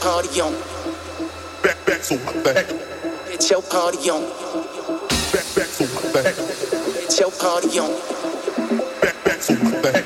party on. Back, so what the heck? It's your party on. Back, so what the heck? It's your party on. Back, so what the heck?